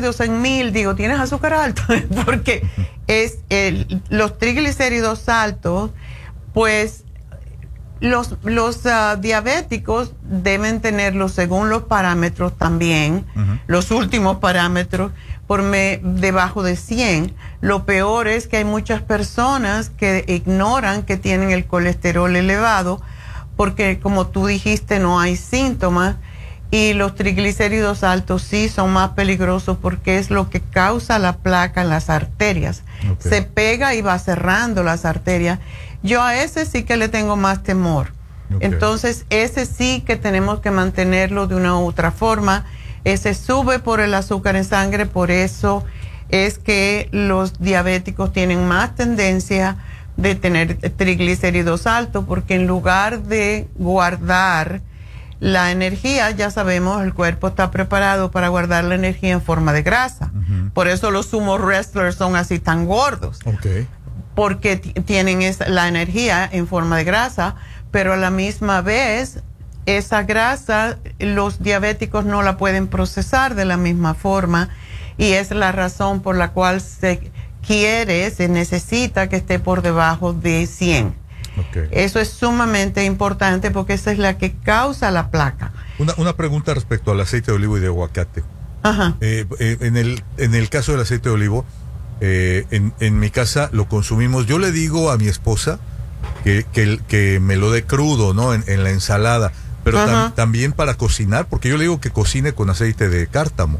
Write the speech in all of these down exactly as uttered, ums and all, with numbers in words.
cardios en mil, digo, ¿tienes azúcar alto? Porque es el, los triglicéridos altos, pues los, los uh, diabéticos deben tenerlos según los parámetros también, uh-huh. los últimos parámetros, por me, debajo de cien. Lo peor es que hay muchas personas que ignoran que tienen el colesterol elevado, porque como tú dijiste, no hay síntomas, y los triglicéridos altos sí son más peligrosos porque es lo que causa la placa en las arterias. Okay. Se pega y va cerrando las arterias. Yo a ese sí que le tengo más temor. Okay. Entonces, ese sí que tenemos que mantenerlo de una u otra forma. Ese sube por el azúcar en sangre, por eso es que los diabéticos tienen más tendencia de tener triglicéridos altos, porque en lugar de guardar la energía, ya sabemos, el cuerpo está preparado para guardar la energía en forma de grasa. Uh-huh. Por eso los sumo wrestlers son así tan gordos. Okay. Porque tienen esa, la energía en forma de grasa, pero a la misma vez esa grasa los diabéticos no la pueden procesar de la misma forma, y es la razón por la cual se quiere, se necesita que esté por debajo de cien. Okay. Eso es sumamente importante porque esa es la que causa la placa. Una, una pregunta respecto al aceite de olivo y de aguacate. Ajá. Eh, eh, en, el, en el caso del aceite de olivo, eh, en, en mi casa lo consumimos. Yo le digo a mi esposa que, que, que me lo dé crudo, ¿no? En, en la ensalada. Pero tam, también para cocinar, porque yo le digo que cocine con aceite de cártamo.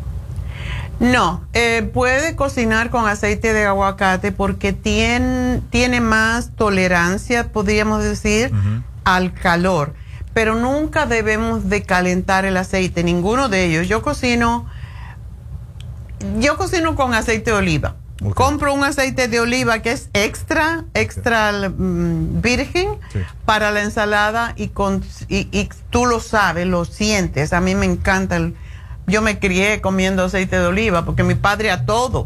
No, eh, puede cocinar con aceite de aguacate porque tiene, tiene más tolerancia, podríamos decir, uh-huh. al calor. Pero nunca debemos de calentar el aceite, ninguno de ellos. Yo cocino, yo cocino con aceite de oliva. Okay. Compro un aceite de oliva que es extra, extra um, virgen, sí. para la ensalada, y, con, y, y tú lo sabes, lo sientes. A mí me encanta el... Yo me crié comiendo aceite de oliva porque mi padre a todo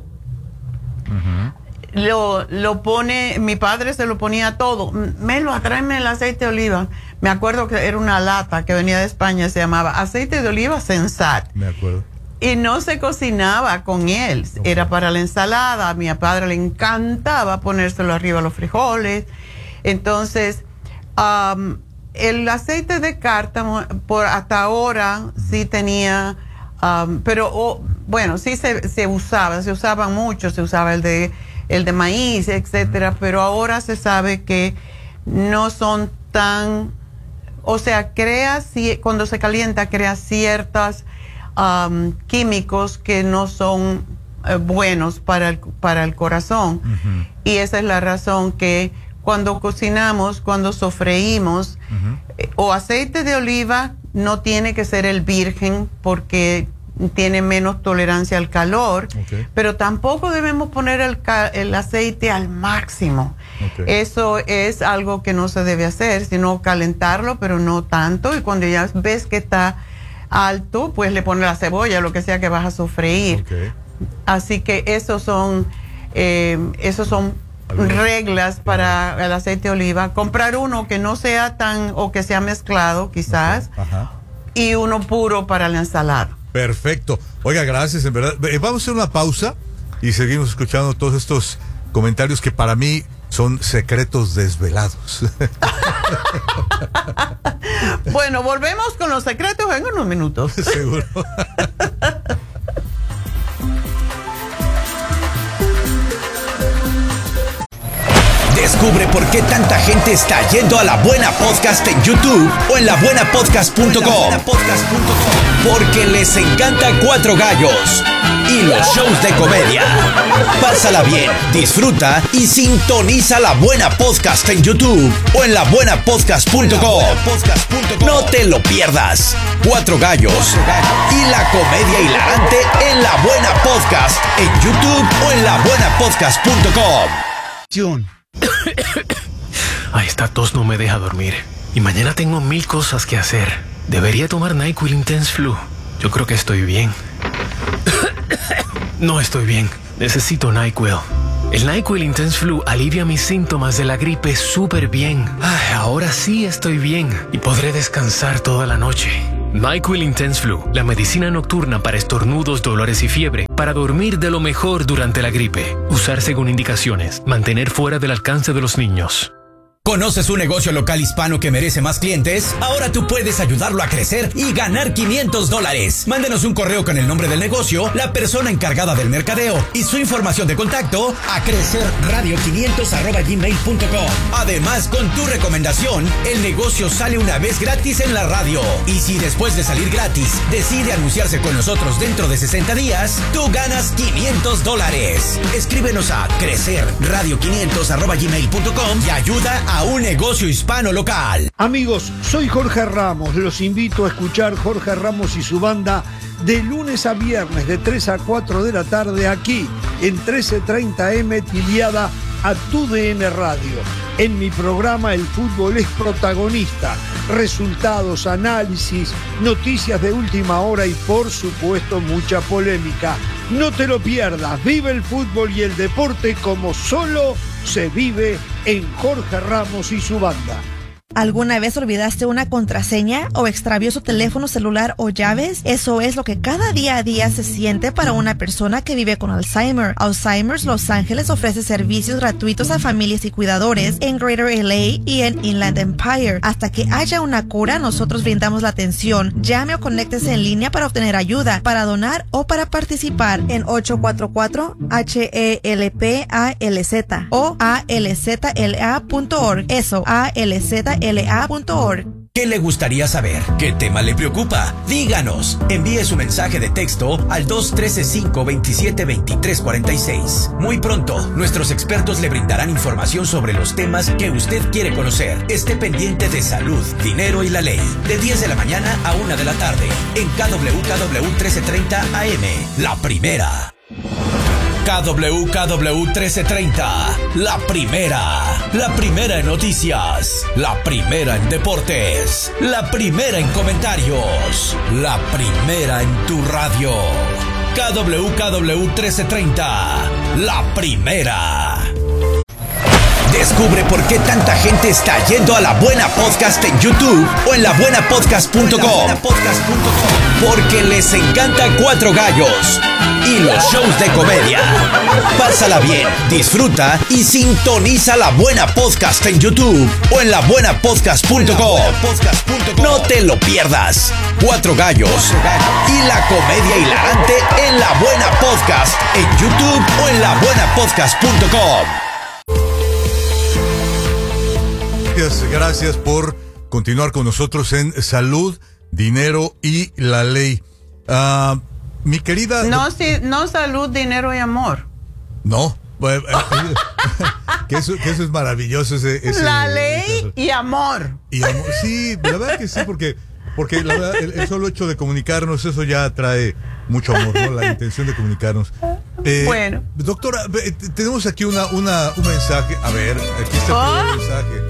uh-huh. lo, lo pone, mi padre se lo ponía a todo. Melo, tráeme el aceite de oliva. Me acuerdo que era una lata que venía de España, se llamaba aceite de oliva Sensat. Me acuerdo. Y no se cocinaba con él, okay. era para la ensalada. A mi padre le encantaba ponérselo arriba a los frijoles. Entonces, um, el aceite de cártamo, por hasta ahora, uh-huh. sí tenía... Um, pero oh, bueno, sí se, se usaba, se usaba mucho, se usaba el de el de maíz, etcétera, pero ahora se sabe que no son tan, o sea, crea, cuando se calienta, crea ciertos um, químicos que no son uh, buenos para el, para el corazón. Uh-huh. Y esa es la razón que cuando cocinamos, cuando sofreímos, uh-huh. eh, o aceite de oliva, no tiene que ser el virgen porque tiene menos tolerancia al calor, okay. pero tampoco debemos poner el, el aceite al máximo. Okay. Eso es algo que no se debe hacer, sino calentarlo, pero no tanto. Y cuando ya ves que está alto, pues le pones la cebolla, lo que sea que vas a sofreír. Okay. Así que esos son, eh, esos son reglas para el aceite de oliva. Comprar uno que no sea tan, o que sea mezclado quizás, okay. Ajá. y uno puro para la ensalada. Perfecto. Oiga, gracias, en verdad. Eh, vamos a hacer una pausa y seguimos escuchando todos estos comentarios que para mí son secretos desvelados. Bueno, volvemos con los secretos en unos minutos. Seguro. Descubre por qué tanta gente está yendo a La Buena Podcast en YouTube o en la buena podcast punto com. Porque les encanta Cuatro Gallos y los shows de comedia. Pásala bien, disfruta y sintoniza La Buena Podcast en YouTube o en la buena podcast punto com. No te lo pierdas. Cuatro Gallos y la comedia hilarante en La Buena Podcast en YouTube o en la buena podcast punto com. Ay, esta tos no me deja dormir. Y mañana tengo mil cosas que hacer. Debería tomar NyQuil Intense Flu. Yo creo que estoy bien. No estoy bien. Necesito NyQuil. El NyQuil Intense Flu alivia mis síntomas de la gripe súper bien. Ay, ahora sí estoy bien y podré descansar toda la noche. NyQuil Intense Flu, la medicina nocturna para estornudos, dolores y fiebre, para dormir de lo mejor durante la gripe. Usar según indicaciones. Mantener fuera del alcance de los niños. ¿Conoces un negocio local hispano que merece más clientes? Ahora tú puedes ayudarlo a crecer y ganar quinientos dólares. Mándenos un correo con el nombre del negocio, la persona encargada del mercadeo y su información de contacto a crecerradio quinientos arroba gmail punto com. Además, con tu recomendación, el negocio sale una vez gratis en la radio. Y si después de salir gratis decide anunciarse con nosotros dentro de sesenta días, tú ganas quinientos dólares. Escríbenos a crecerradio quinientos arroba gmail punto com y ayuda a a un negocio hispano local. Amigos, soy Jorge Ramos. Los invito a escuchar Jorge Ramos y su banda de lunes a viernes de tres a cuatro de la tarde aquí en trece treinta eme Tiliada a tu D N Radio. En mi programa el fútbol es protagonista. Resultados, análisis, noticias de última hora y por supuesto mucha polémica. No te lo pierdas. Vive el fútbol y el deporte como solo se vive en Jorge Ramos y su banda. ¿Alguna vez olvidaste una contraseña o extravió su teléfono celular o llaves? Eso es lo que cada día a día se siente para una persona que vive con Alzheimer. Alzheimer's Los Ángeles ofrece servicios gratuitos a familias y cuidadores en Greater L A y en Inland Empire. Hasta que haya una cura, nosotros brindamos la atención. Llame o conéctese en línea para obtener ayuda, para donar o para participar en ocho cuatro cuatro H E L P A L Z o A L Z L A punto org. Eso, A L Z L A punto org. ¿Qué le gustaría saber? ¿Qué tema le preocupa? Díganos. Envíe su mensaje de texto al dos uno tres cinco dos siete dos tres cuatro seis. Muy pronto, nuestros expertos le brindarán información sobre los temas que usted quiere conocer. Esté pendiente de salud, dinero y la ley. De diez de la mañana a una de la tarde. En K W K W trece treinta A M. La primera. K W K W trece treinta, la primera, la primera en noticias, la primera en deportes, la primera en comentarios, la primera en tu radio. K W K W trece treinta, la primera. Descubre por qué tanta gente está yendo a La Buena Podcast en YouTube o en la buena podcast punto com. Porque les encanta Cuatro Gallos y los shows de comedia. Pásala bien, disfruta y sintoniza La Buena Podcast en YouTube o en la buena podcast punto com. No te lo pierdas. Cuatro Gallos y la comedia hilarante en La Buena Podcast en YouTube o en la buena podcast punto com. Gracias, gracias por continuar con nosotros en Salud, Dinero y la Ley. Uh, mi querida... No, sí, no salud, dinero y amor. No. que, eso, que eso es maravilloso. Ese, ese, la ley ese, y amor. Y amor. Sí, la verdad que sí, porque, porque la verdad, el, el solo hecho de comunicarnos, eso ya trae mucho amor, ¿no? La intención de comunicarnos. Eh, bueno. Doctora, tenemos aquí una, una, un mensaje. A ver, aquí está oh. el mensaje.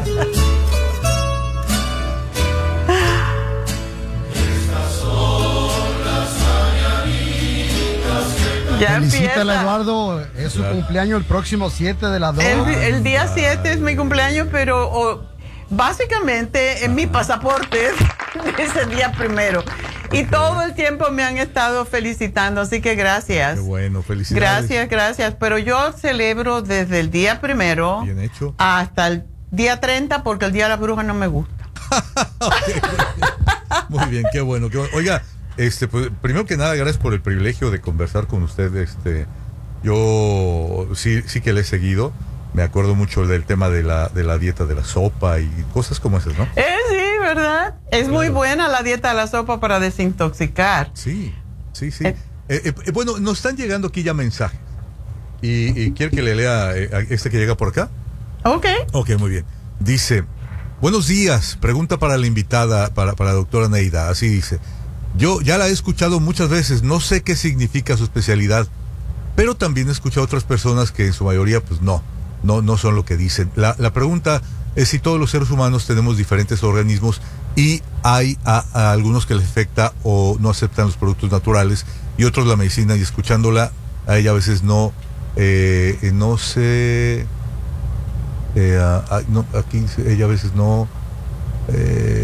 Ya felicítale, Eduardo, es su claro. cumpleaños el próximo siete de la dos. El, el día siete es mi cumpleaños, pero oh, básicamente en mi pasaporte es el día primero. Y todo el tiempo me han estado felicitando, así que gracias. Qué bueno, felicidades. Gracias, gracias. Pero yo celebro desde el día primero Bien hecho. hasta el día treinta, porque el día de la bruja no me gusta. Okay. Muy bien, qué bueno, qué bueno. Oiga, este, pues, primero que nada, gracias por el privilegio de conversar con usted. Este, yo sí, sí que le he seguido. Me acuerdo mucho del tema de la, de la dieta de la sopa y cosas como esas, ¿no? Eh, sí, ¿verdad? Es claro. muy buena la dieta de la sopa para desintoxicar. Sí, sí, sí. Eh. Eh, eh, bueno, nos están llegando aquí ya mensajes. Y, y quiero que le lea eh, este que llega por acá. Ok. Ok, muy bien. Dice, buenos días, pregunta para la invitada, para, para la doctora Neida. Así dice, yo ya la he escuchado muchas veces, no sé qué significa su especialidad, pero también he escuchado a otras personas que en su mayoría, pues no, no, no son lo que dicen. La, la pregunta es si todos los seres humanos tenemos diferentes organismos y hay a, a algunos que les afecta o no aceptan los productos naturales y otros la medicina, y escuchándola a ella a veces no, eh, no sé... Eh, uh, no, aquí ella a veces no eh,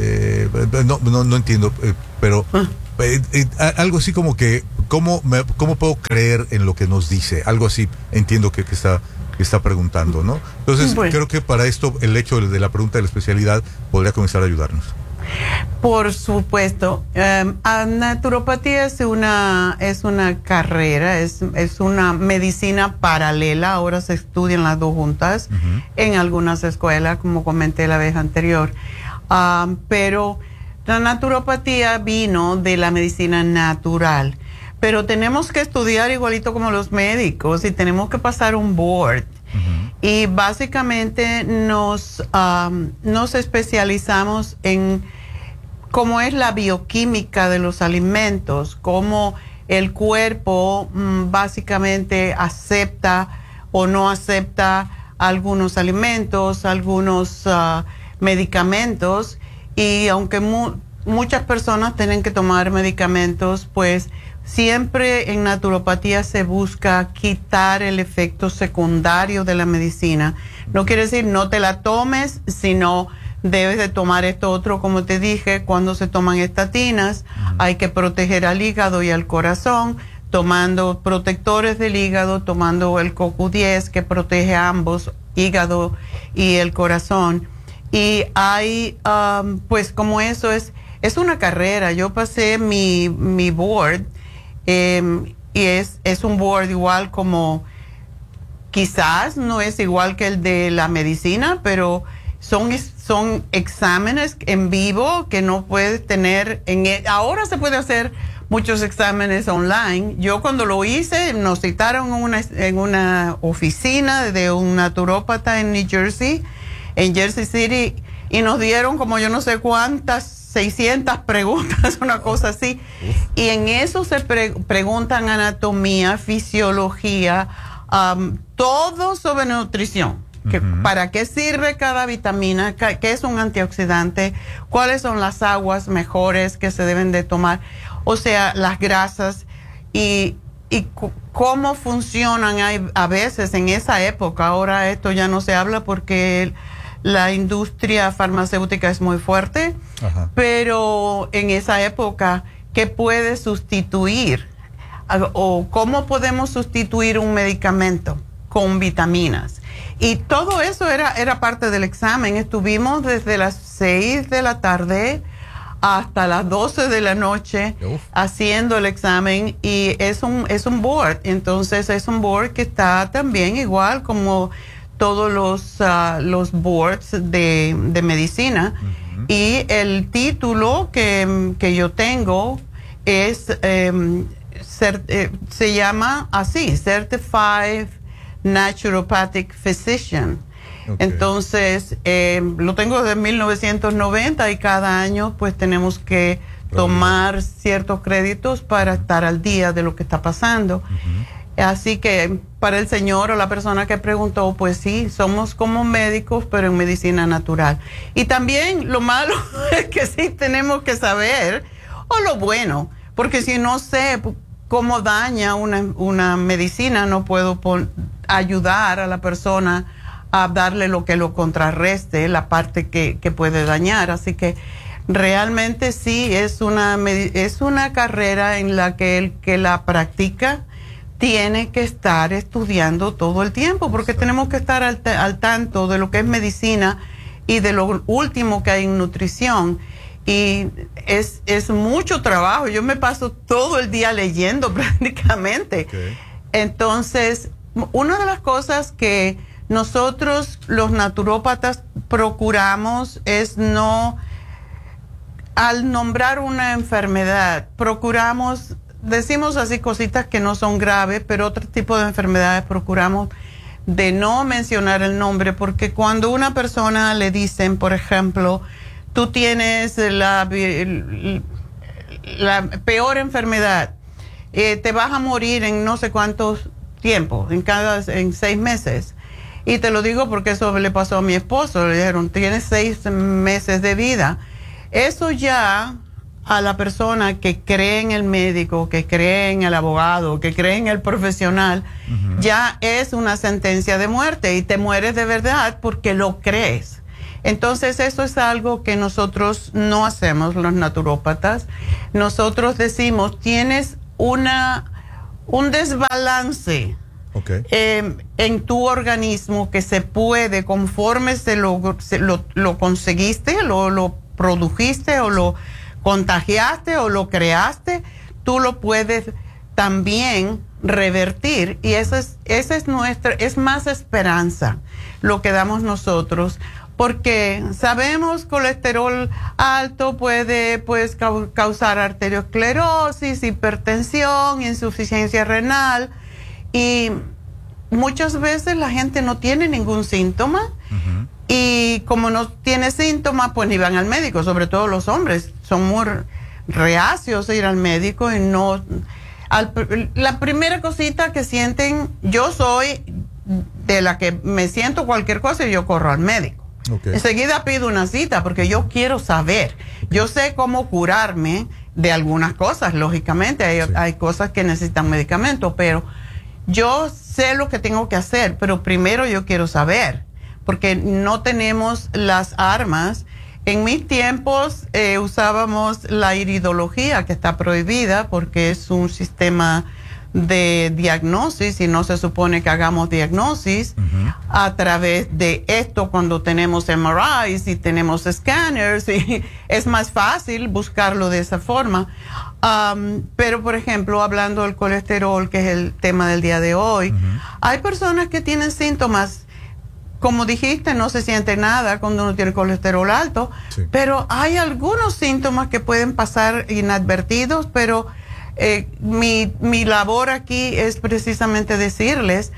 Eh, no, no, no entiendo, eh, pero eh, eh, algo así como que, ¿cómo, me, ¿cómo puedo creer en lo que nos dice? Algo así, entiendo que, que está que está preguntando, ¿no? Entonces, bueno, creo que para esto, el hecho de la pregunta de la especialidad podría comenzar a ayudarnos. Por supuesto. Um, a naturopatía es una, es una carrera, es, es una medicina paralela. Ahora se estudian las dos juntas uh-huh. en algunas escuelas, como comenté la vez anterior. Um, pero la naturopatía vino de la medicina natural. Pero tenemos que estudiar igualito como los médicos y tenemos que pasar un board. Uh-huh. Y básicamente nos, um, nos especializamos en cómo es la bioquímica de los alimentos, cómo el cuerpo um, básicamente acepta o no acepta algunos alimentos, algunos uh, medicamentos. Y aunque mu- muchas personas tienen que tomar medicamentos, pues siempre en naturopatía se busca quitar el efecto secundario de la medicina. No quiere decir no te la tomes, sino debes de tomar esto otro, como te dije, cuando se toman estatinas, uh-huh. hay que proteger al hígado y al corazón, tomando protectores del hígado, tomando el C O Q diez que protege a ambos, hígado y el corazón. Y hay, um, pues como eso es, es una carrera. Yo pasé mi, mi board, Eh, y es, es un board igual como, quizás no es igual que el de la medicina, pero son, son exámenes en vivo que no puedes tener, en el, ahora se puede hacer muchos exámenes online. Yo cuando lo hice, nos citaron en una, en una oficina de un naturópata en New Jersey, en Jersey City, y nos dieron como yo no sé cuántas, seiscientas preguntas, una cosa así. Uf. Y en eso se pre- preguntan anatomía, fisiología, um, todo sobre nutrición. Que, uh-huh. ¿Para qué sirve cada vitamina? ¿Qué es un antioxidante? ¿Cuáles son las aguas mejores que se deben de tomar? O sea, las grasas y, y c- cómo funcionan. Hay, a veces en esa época, ahora esto ya no se habla porque el, la industria farmacéutica es muy fuerte, ajá. pero en esa época, ¿qué puede sustituir? ¿O cómo podemos sustituir un medicamento con vitaminas? Y todo eso era, era parte del examen. Estuvimos desde las seis de la tarde hasta las doce de la noche Uf. haciendo el examen, y es un, es un board. Entonces es un board que está también igual como todos los, uh, los boards de, de medicina. Uh-huh. Y el título que, que yo tengo es, um, cert, eh, se llama así, Certified Naturopathic Physician. Okay. Entonces, eh, lo tengo desde mil novecientos noventa y cada año pues tenemos que tomar ciertos créditos para estar al día de lo que está pasando. Uh-huh. Así que para el señor o la persona que preguntó, pues sí, somos como médicos, pero en medicina natural. Y también lo malo es que sí tenemos que saber, o lo bueno, porque si no sé cómo daña una, una medicina, no puedo pon, ayudar a la persona a darle lo que lo contrarreste, la parte que, que puede dañar. Así que realmente sí es una, es una carrera en la que el que la practica tiene que estar estudiando todo el tiempo, porque Exacto. tenemos que estar al, al tanto de lo que es medicina y de lo último que hay en nutrición. Y es, es mucho trabajo. Yo me paso todo el día leyendo prácticamente. Okay. Entonces, una de las cosas que nosotros los naturópatas procuramos es no, al nombrar una enfermedad, procuramos, decimos así cositas que no son graves, pero otro tipo de enfermedades procuramos de no mencionar el nombre, porque cuando una persona le dicen, por ejemplo, tú tienes la, la peor enfermedad, eh, te vas a morir en no sé cuántos tiempos, en cada, en seis meses. Y te lo digo porque eso le pasó a mi esposo, le dijeron, tienes seis meses de vida. Eso ya a la persona que cree en el médico, que cree en el abogado, que cree en el profesional, uh-huh. ya es una sentencia de muerte y te mueres de verdad porque lo crees. Entonces, eso es algo que nosotros no hacemos, los naturópatas. Nosotros decimos, tienes una, un desbalance okay. eh, en tu organismo que se puede, conforme se lo, se lo, lo conseguiste, lo, lo produjiste o lo contagiaste o lo creaste, tú lo puedes también revertir, y eso es, esa es nuestra, es más esperanza lo que damos nosotros, porque sabemos colesterol alto puede pues causar arteriosclerosis, hipertensión, insuficiencia renal, y muchas veces la gente no tiene ningún síntoma. Uh-huh. Y como no tiene síntomas, pues ni van al médico, sobre todo los hombres son muy reacios a ir al médico y no... Al, la primera cosita que sienten, yo soy de la que me siento cualquier cosa y yo corro al médico. Okay. Enseguida pido una cita porque yo quiero saber. Okay. Yo sé cómo curarme de algunas cosas, lógicamente. Hay, sí. hay cosas que necesitan medicamentos, pero yo sé lo que tengo que hacer, pero primero yo quiero saber, porque no tenemos las armas. En mis tiempos eh, usábamos la iridología, que está prohibida porque es un sistema de diagnosis y no se supone que hagamos diagnosis uh-huh. a través de esto cuando tenemos M R Is y tenemos scanners, y es más fácil buscarlo de esa forma. Um, pero, por ejemplo, hablando del colesterol, que es el tema del día de hoy, uh-huh. hay personas que tienen síntomas. Como dijiste, no se siente nada cuando uno tiene colesterol alto, sí. pero hay algunos síntomas que pueden pasar inadvertidos, pero eh, mi, mi labor aquí es precisamente decirles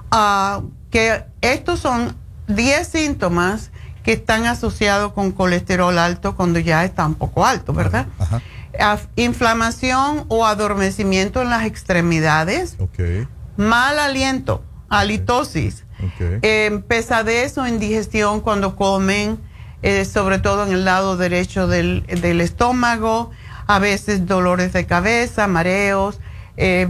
uh, que estos son diez síntomas que están asociados con colesterol alto cuando ya está un poco alto, ¿verdad? Ajá. Ajá. Uh, inflamación o adormecimiento en las extremidades, okay. mal aliento, halitosis, okay. eh, pesadez o indigestión cuando comen, eh, sobre todo en el lado derecho del, del estómago, a veces dolores de cabeza, mareos, eh,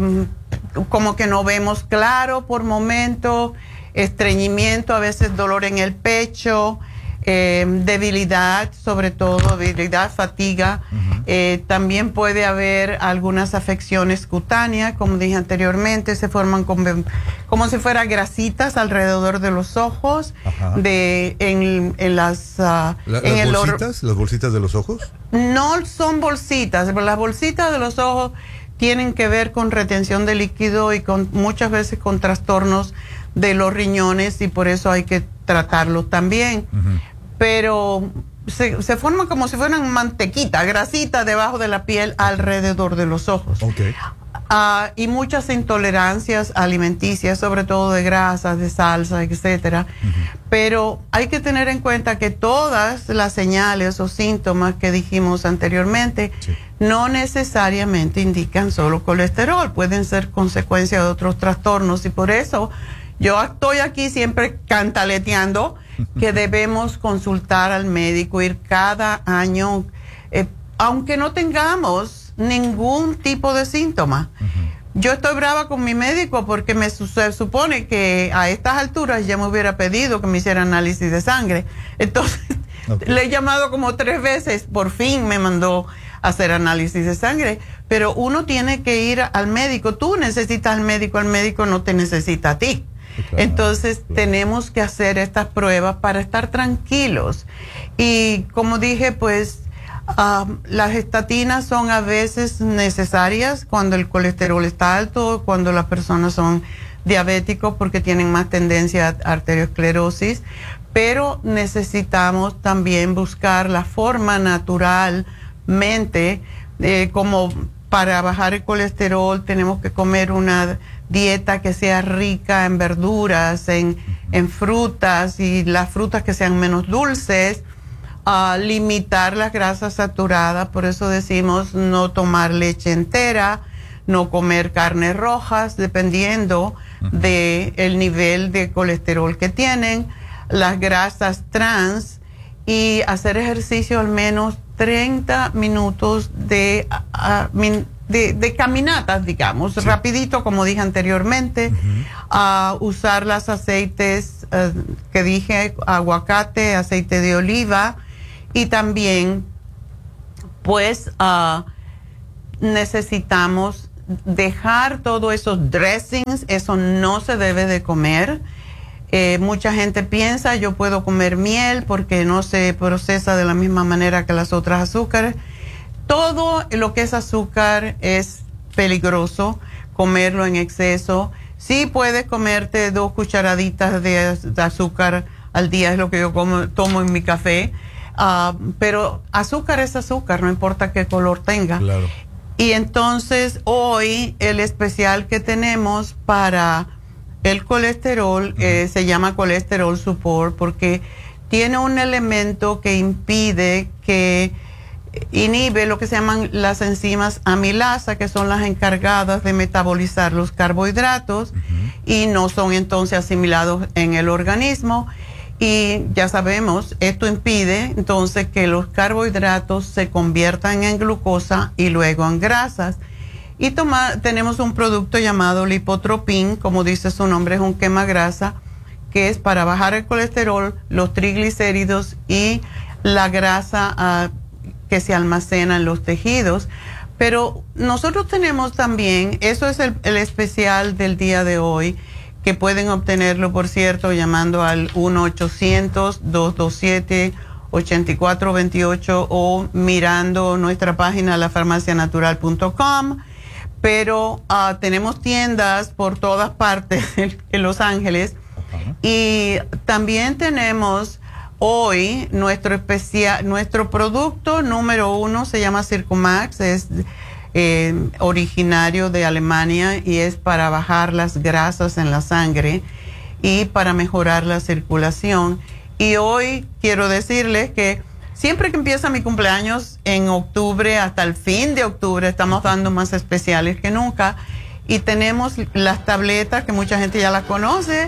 como que no vemos claro por momento, estreñimiento, a veces dolor en el pecho, eh, debilidad, sobre todo debilidad, fatiga. Uh-huh. eh, también puede haber algunas afecciones cutáneas, como dije anteriormente, se forman como, como si fueran grasitas alrededor de los ojos, uh-huh. de en, en las uh, ¿La, en las el bolsitas, las bolsitas de los ojos. No son bolsitas, pero las bolsitas de los ojos tienen que ver con retención de líquido y con muchas veces con trastornos de los riñones, y por eso hay que tratarlos también. Uh-huh. Pero se, se forman como si fueran mantequita, grasita debajo de la piel, okay. alrededor de los ojos. Okay. Uh, y muchas intolerancias alimenticias, sobre todo de grasas, de salsa, etcétera. Uh-huh. Pero hay que tener en cuenta que todas las señales o síntomas que dijimos anteriormente sí. no necesariamente indican solo colesterol, pueden ser consecuencia de otros trastornos, y por eso yo estoy aquí siempre cantaleteando que debemos consultar al médico, ir cada año, eh, aunque no tengamos ningún tipo de síntoma. Uh-huh. Yo estoy brava con mi médico porque me se supone que a estas alturas ya me hubiera pedido que me hiciera análisis de sangre. Entonces, okay. le he llamado como tres veces, por fin me mandó a hacer análisis de sangre, pero uno tiene que ir al médico. Tú necesitas al médico, el médico no te necesita a ti. Claro, Entonces claro. tenemos que hacer estas pruebas para estar tranquilos. Y como dije, pues um, las estatinas son a veces necesarias cuando el colesterol está alto, cuando las personas son diabéticos porque tienen más tendencia a arteriosclerosis, pero necesitamos también buscar la forma naturalmente, eh, como para bajar el colesterol tenemos que comer una dieta que sea rica en verduras, en, en frutas, y las frutas que sean menos dulces, uh, limitar las grasas saturadas, por eso decimos no tomar leche entera, no comer carnes rojas, dependiendo uh-huh. del nivel de colesterol que tienen, las grasas trans, y hacer ejercicio al menos treinta minutos de uh, min, de, de caminatas, digamos, sí. rapidito, como dije anteriormente, uh-huh. uh, usar los aceites uh, que dije, aguacate, aceite de oliva, y también, pues, uh, necesitamos dejar todos esos dressings, eso no se debe de comer. Eh, mucha gente piensa, yo puedo comer miel porque no se procesa de la misma manera que las otras azúcares. Todo lo que es azúcar es peligroso, comerlo en exceso. Sí puedes comerte dos cucharaditas de, de azúcar al día, es lo que yo como, tomo en mi café, uh, pero azúcar es azúcar, no importa qué color tenga. Claro. Y entonces hoy el especial que tenemos para el colesterol uh-huh. eh, se llama colesterol support porque tiene un elemento que impide que inhibe lo que se llaman las enzimas amilasa, que son las encargadas de metabolizar los carbohidratos uh-huh. y no son entonces asimilados en el organismo. Y ya sabemos, esto impide entonces que los carbohidratos se conviertan en glucosa y luego en grasas. Y toma, tenemos un producto llamado Lipotropin, como dice su nombre, es un quemagrasa, que es para bajar el colesterol, los triglicéridos y la grasa uh, que se almacena en los tejidos. Pero nosotros tenemos también, eso es el, el especial del día de hoy, que pueden obtenerlo, por cierto, llamando al uno ochocientos, dos dos siete, ocho cuatro dos ocho o mirando nuestra página la farmacia natural punto com. Pero uh, tenemos tiendas por todas partes en Los Ángeles. Uh-huh. Y también tenemos hoy nuestro especial, nuestro producto número uno se llama Circumax, es eh, originario de Alemania y es para bajar las grasas en la sangre y para mejorar la circulación. Y hoy quiero decirles que siempre que empieza mi cumpleaños en octubre, hasta el fin de octubre, estamos dando más especiales que nunca. Y tenemos las tabletas que mucha gente ya las conoce.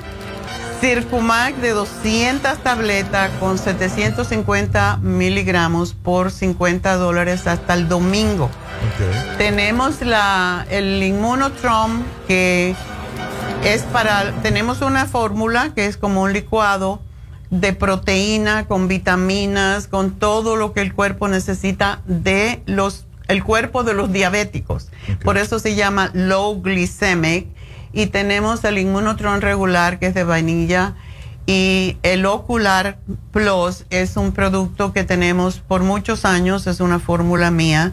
Circumax de doscientas tabletas con setecientos cincuenta miligramos por cincuenta dólares hasta el domingo. Okay. Tenemos la, el Immunotrom que es para, tenemos una fórmula que es como un licuado de proteína, con vitaminas, con todo lo que el cuerpo necesita de los, el cuerpo de los diabéticos. Okay. Por eso se llama low glycemic. Y tenemos el Immunotron regular, que es de vainilla, y el Ocular Plus es un producto que tenemos por muchos años, es una fórmula mía,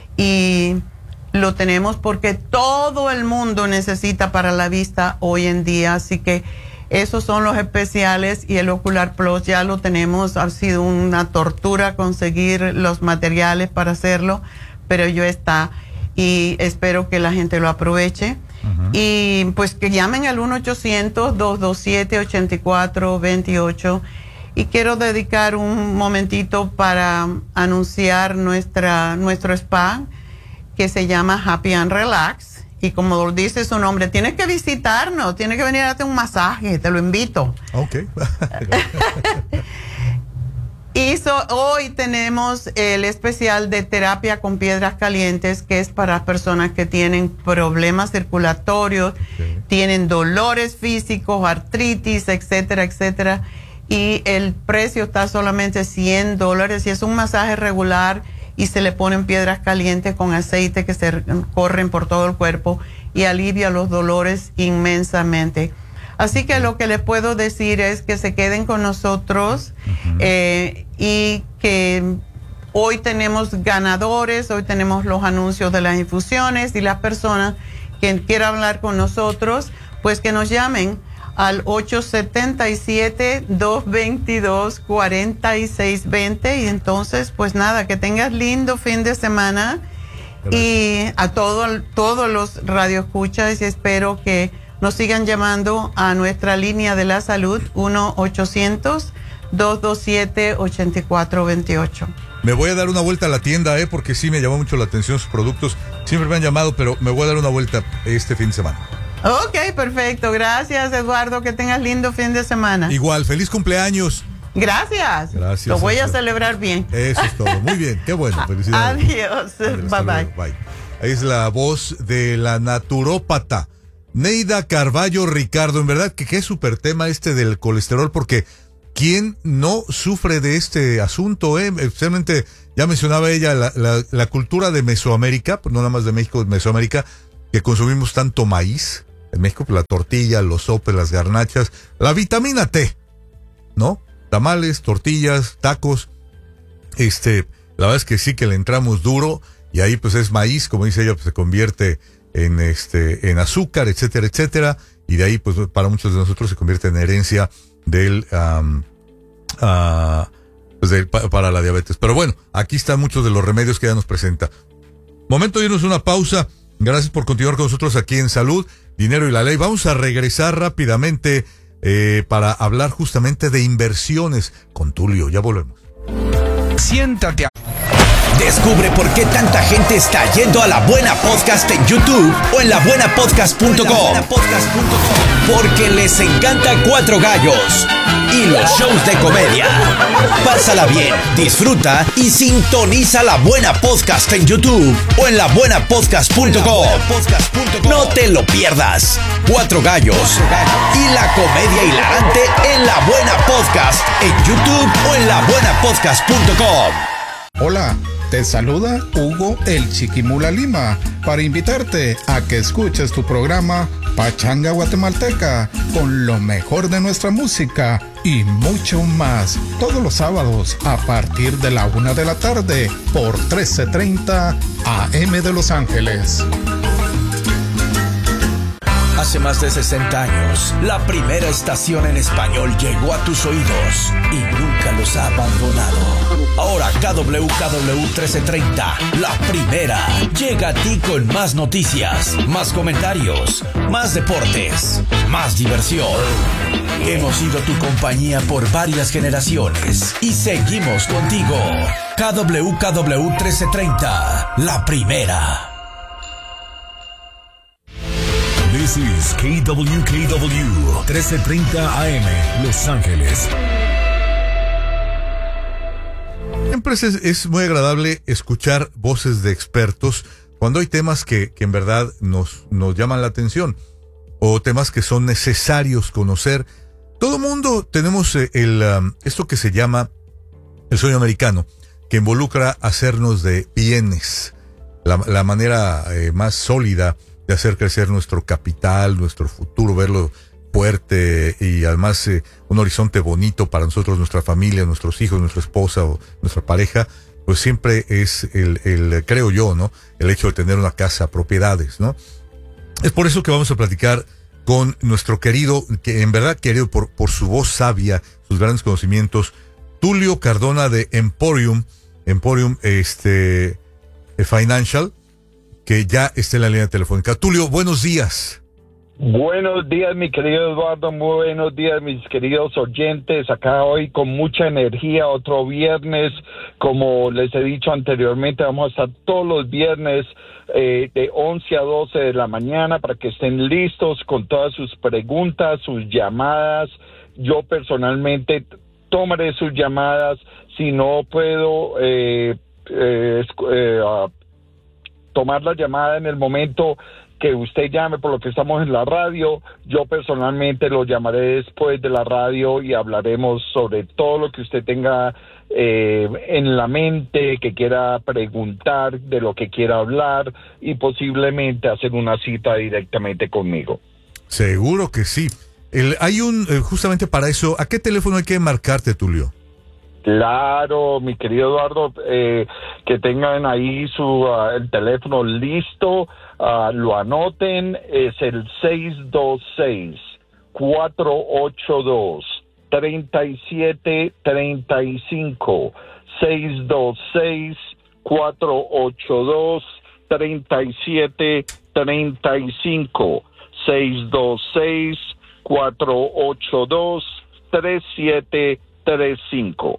y lo tenemos porque todo el mundo necesita para la vista hoy en día, así que esos son los especiales y el Ocular Plus ya lo tenemos. Ha sido una tortura conseguir los materiales para hacerlo, pero ya está y espero que la gente lo aproveche. Uh-huh. Y pues que llamen al uno ochocientos, dos dos siete, ocho cuatro dos ocho. Y quiero dedicar un momentito para anunciar nuestra, nuestro spa que se llama Happy and Relax. Y como dice su nombre, tienes que visitarnos, tienes que venir a hacer un masaje, te lo invito. Ok. Y so, hoy tenemos el especial de terapia con piedras calientes, que es para personas que tienen problemas circulatorios, okay. tienen dolores físicos, artritis, etcétera, etcétera. Y el precio está solamente cien dólares y es un masaje regular y se le ponen piedras calientes con aceite que se corren por todo el cuerpo y alivia los dolores inmensamente. Así que lo que les puedo decir es que se queden con nosotros uh-huh. eh, y que hoy tenemos ganadores, hoy tenemos los anuncios de las infusiones y las personas que quieran hablar con nosotros, pues que nos llamen al ocho siete siete, dos dos dos, cuatro seis dos cero y entonces pues nada, que tengas lindo fin de semana. Gracias. Y a todo, todos los radioescuchas y espero que nos sigan llamando a nuestra línea de la salud uno ochocientos, dos dos siete, ocho cuatro dos ocho. Me voy a dar una vuelta a la tienda, eh, porque sí me llamó mucho la atención sus productos. Siempre me han llamado, pero me voy a dar una vuelta este fin de semana. Ok, perfecto. Gracias, Eduardo. Que tengas lindo fin de semana. Igual, feliz cumpleaños. Gracias. Gracias. Lo voy a celebrar bien. Eso es todo. Muy bien, qué bueno. Felicidades. Adiós. Adiós. Bye bye. Bye. es la voz de la naturópata Neida Carballo Ricardo. En verdad que qué súper tema este del colesterol, porque ¿quién no sufre de este asunto? Eh? Especialmente, ya mencionaba ella, la, la, la cultura de Mesoamérica, no nada más de México, de Mesoamérica, que consumimos tanto maíz. En México, pues, la tortilla, los sopes, las garnachas, la vitamina T, ¿no? Tamales, tortillas, tacos. Este, la verdad es que sí que le entramos duro, y ahí pues es maíz, como dice ella, pues se convierte en este, en azúcar, etcétera, etcétera, y de ahí pues para muchos de nosotros se convierte en herencia del, um, uh, pues de, pa, para la diabetes. Pero bueno, aquí están muchos de los remedios que ella nos presenta. Momento de irnos a una pausa. Gracias por continuar con nosotros aquí en Salud, Dinero y la Ley. Vamos a regresar rápidamente eh, para hablar justamente de inversiones con Tulio. Ya volvemos. Siéntate. Descubre por qué tanta gente está yendo a La Buena Podcast en YouTube o en la buena podcast punto com. Porque les encanta Cuatro Gallos y los shows de comedia. Pásala bien, disfruta y sintoniza La Buena Podcast en YouTube o en la buena podcast punto com. No te lo pierdas. Cuatro Gallos y la comedia hilarante en La Buena Podcast en YouTube o en la buena podcast punto com. Hola, te saluda Hugo el Chiquimula Lima para invitarte a que escuches tu programa Pachanga Guatemalteca con lo mejor de nuestra música y mucho más todos los sábados a partir de la una de la tarde por trece treinta A M de Los Ángeles. Hace más de sesenta años, la primera estación en español llegó a tus oídos y nunca los ha abandonado. Ahora K W K W trece treinta, la primera, llega a ti con más noticias, más comentarios, más deportes, más diversión. Hemos sido tu compañía por varias generaciones y seguimos contigo. K W K W trece treinta, la primera. This is K W K W trece treinta A M, Los Ángeles. Siempre es, es muy agradable escuchar voces de expertos cuando hay temas que, que en verdad nos, nos llaman la atención o temas que son necesarios conocer. Todo mundo tenemos el, um, esto que se llama el sueño americano, que involucra hacernos de bienes, la, la manera eh, más sólida de hacer crecer nuestro capital, nuestro futuro, verlo fuerte y además eh, un horizonte bonito para nosotros, nuestra familia, nuestros hijos, nuestra esposa o nuestra pareja, pues siempre es el, el, creo yo, ¿no? El hecho de tener una casa, propiedades, ¿no? Es por eso que vamos a platicar con nuestro querido, que en verdad querido por, por su voz sabia, sus grandes conocimientos, Tulio Cardona de Emporium, Emporium este, Financial, que ya está en la línea telefónica. Tulio, buenos días. Buenos días, mi querido Eduardo, muy buenos días, mis queridos oyentes, acá hoy con mucha energía, otro viernes, como les he dicho anteriormente, vamos a estar todos los viernes eh, de once a doce de la mañana para que estén listos con todas sus preguntas, sus llamadas. Yo personalmente tomaré sus llamadas, si no puedo eh, eh, eh, uh, tomar la llamada en el momento que usted llame, por lo que estamos en la radio, yo personalmente lo llamaré después de la radio y hablaremos sobre todo lo que usted tenga eh, en la mente, que quiera preguntar, de lo que quiera hablar y posiblemente hacer una cita directamente conmigo. Seguro que sí. El, hay un, justamente para eso, ¿a qué teléfono hay que marcarte, Tulio? Claro, mi querido Eduardo, eh, que tengan ahí su uh, el teléfono listo, uh, lo anoten, es el seis dos seis, cuatro ocho dos, tres siete tres cinco, seis dos seis, cuatro ocho dos, tres siete tres cinco, seis dos seis, cuatro ocho dos, tres siete tres cinco.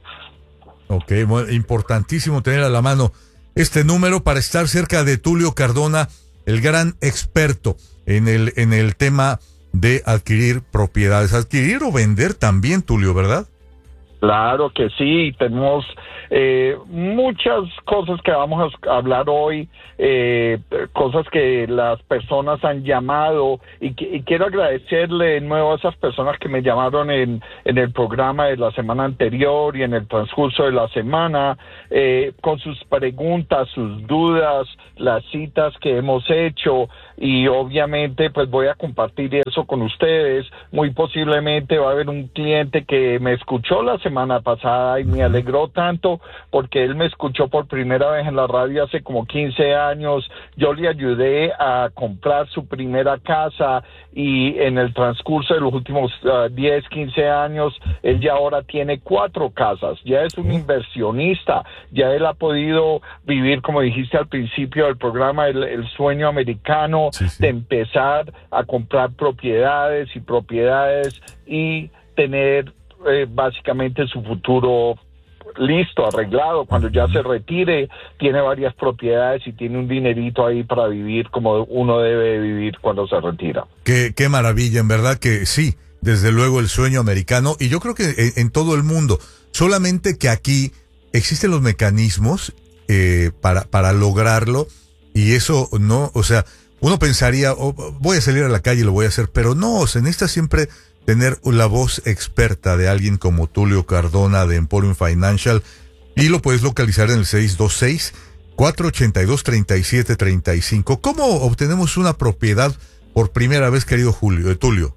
Ok, bueno, importantísimo tener a la mano este número para estar cerca de Tulio Cardona, el gran experto en el en el tema de adquirir propiedades, adquirir o vender también, Tulio, ¿verdad? Claro que sí, tenemos eh, muchas cosas que vamos a hablar hoy, eh, cosas que las personas han llamado y, y quiero agradecerle de nuevo a esas personas que me llamaron en, en el programa de la semana anterior y en el transcurso de la semana, eh, con sus preguntas, sus dudas, las citas que hemos hecho y obviamente pues voy a compartir eso con ustedes. Muy posiblemente va a haber un cliente que me escuchó la semana pasada y me alegró tanto porque él me escuchó por primera vez en la radio hace como quince años. Yo le ayudé a comprar su primera casa y en el transcurso de los últimos uh, diez, quince años él ya ahora tiene cuatro casas, ya es un inversionista, ya él ha podido vivir, como dijiste al principio del programa, el, el sueño americano sí, sí. de empezar a comprar propiedades y propiedades y tener eh, básicamente su futuro listo, arreglado. Cuando ya se retire, tiene varias propiedades y tiene un dinerito ahí para vivir como uno debe vivir cuando se retira. Qué, qué maravilla, en verdad que sí, desde luego el sueño americano, y yo creo que en, en todo el mundo, solamente que aquí existen los mecanismos eh, para, para lograrlo, y eso no, o sea, uno pensaría, oh, voy a salir a la calle y lo voy a hacer, pero no, se necesita siempre tener la voz experta de alguien como Tulio Cardona de Emporium Financial, y lo puedes localizar en el seis dos seis, cuatro ocho dos, tres siete tres cinco. ¿Cómo obtenemos una propiedad por primera vez, querido Julio, eh, Tulio?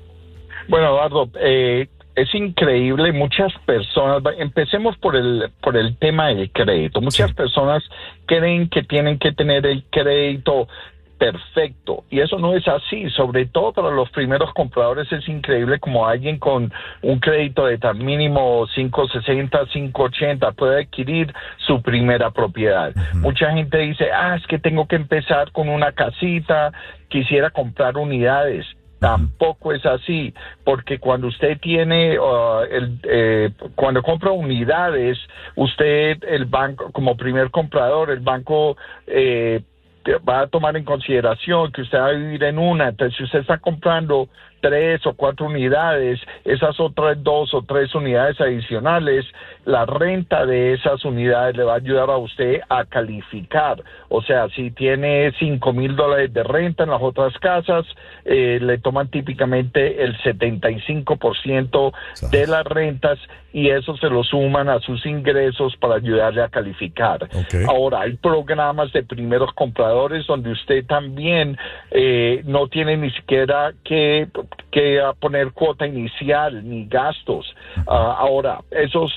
Bueno, Eduardo, eh, es increíble, muchas personas, empecemos por el por el tema del crédito, muchas sí. personas creen que tienen que tener el crédito perfecto, y eso no es así, sobre todo para los primeros compradores es increíble como alguien con un crédito de tan mínimo cinco sesenta, cinco ochenta puede adquirir su primera propiedad. Uh-huh. Mucha gente dice, ah, es que tengo que empezar con una casita, quisiera comprar unidades. Tampoco es así, porque cuando usted tiene, uh, el, eh, cuando compra unidades, usted, el banco, como primer comprador, el banco eh, va a tomar en consideración que usted va a vivir en una. Entonces, si usted está comprando tres o cuatro unidades, esas otras dos o tres unidades adicionales, la renta de esas unidades le va a ayudar a usted a calificar. O sea, si tiene cinco mil dólares de renta en las otras casas, eh, le toman típicamente el setenta y cinco por ciento de las rentas y eso se lo suman a sus ingresos para ayudarle a calificar. Okay. Ahora, hay programas de primeros compradores donde usted también eh, no tiene ni siquiera que, que poner cuota inicial ni gastos. Uh, ahora, esos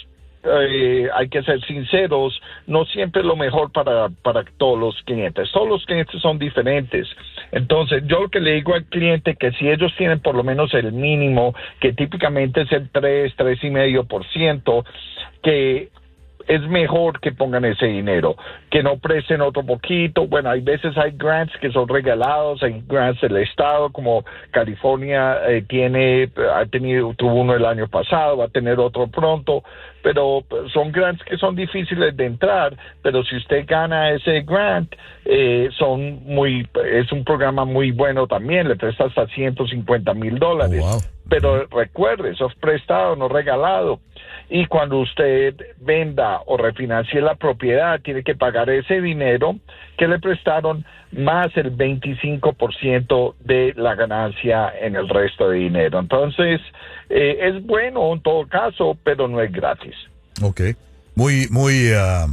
Eh, hay que ser sinceros, no siempre es lo mejor para, para todos los clientes. Todos los clientes son diferentes. Entonces, yo lo que le digo al cliente que si ellos tienen por lo menos el mínimo, que típicamente es el tres, tres y medio por ciento, que es mejor que pongan ese dinero, que no presten otro poquito. Bueno, hay veces hay grants que son regalados, hay grants del estado, como California eh, tiene, ha tenido, tuvo uno el año pasado, va a tener otro pronto, pero son grants que son difíciles de entrar, pero si usted gana ese grant, eh, son muy, es un programa muy bueno también, le presta hasta ciento cincuenta mil dólares. Oh, wow. Pero recuerde, eso es prestado, no regalado. Y cuando usted venda o refinancie la propiedad, tiene que pagar ese dinero que le prestaron más el veinticinco por ciento de la ganancia en el resto de dinero. Entonces, eh, es bueno en todo caso, pero no es gratis. Ok. Muy, muy, uh,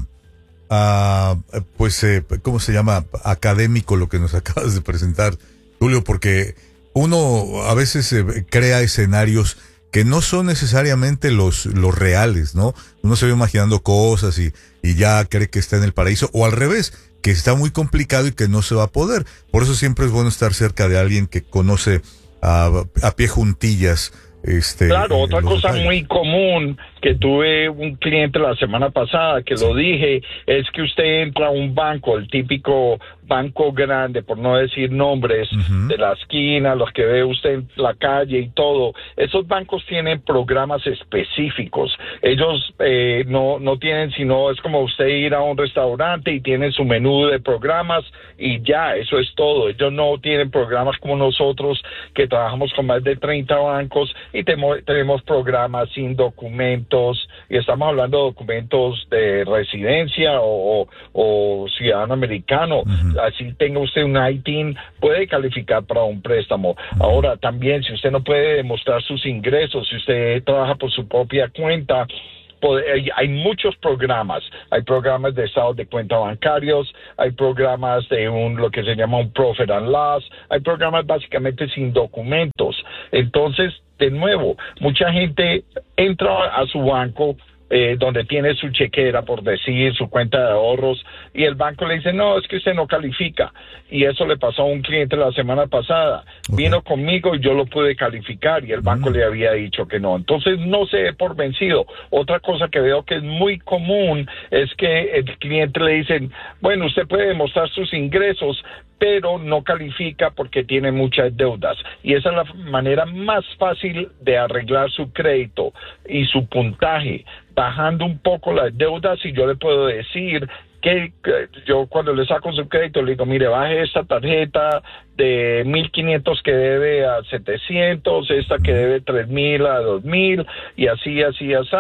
uh, pues, eh, ¿cómo se llama? Académico lo que nos acabas de presentar, Julio, porque uno a veces eh, crea escenarios que no son necesariamente los, los reales, ¿no? Uno se va imaginando cosas y, y ya cree que está en el paraíso, o al revés, que está muy complicado y que no se va a poder. Por eso siempre es bueno estar cerca de alguien que conoce a, a pie juntillas. Este, claro, eh, otra cosa detalles. muy común que tuve un cliente la semana pasada que sí. lo dije, es que usted entra a un banco, el típico banco grande, por no decir nombres, uh-huh. de la esquina, los que ve usted en la calle y todo. Esos bancos tienen programas específicos. Ellos eh, no, no tienen sino, es como usted ir a un restaurante y tiene su menú de programas y ya, eso es todo. Ellos no tienen programas como nosotros que trabajamos con más de treinta bancos y temo, tenemos programas sin documentos, documentos, y estamos hablando de documentos de residencia o, o, o ciudadano americano, uh-huh. así tenga usted un I T I N, puede calificar para un préstamo. Uh-huh. Ahora también, si usted no puede demostrar sus ingresos, si usted trabaja por su propia cuenta, hay muchos programas, hay programas de estado de cuenta bancarios, hay programas de un lo que se llama un profit and loss, hay programas básicamente sin documentos. Entonces, de nuevo, mucha gente entra a su banco, eh, donde tiene su chequera, por decir, su cuenta de ahorros, y el banco le dice, no, es que usted no califica. Y eso le pasó a un cliente la semana pasada. Okay. Vino conmigo y yo lo pude calificar, y el banco mm. le había dicho que no. Entonces, no se dé por vencido. Otra cosa que veo que es muy común es que el cliente le dicen, bueno, usted puede demostrar sus ingresos, pero no califica porque tiene muchas deudas. Y esa es la manera más fácil de arreglar su crédito y su puntaje, bajando un poco las deudas. Y yo le puedo decir que, que yo cuando le saco su crédito le digo, mire, baje esta tarjeta de mil quinientos que debe a setecientos, esta que debe tres mil a dos mil, y así, así, así.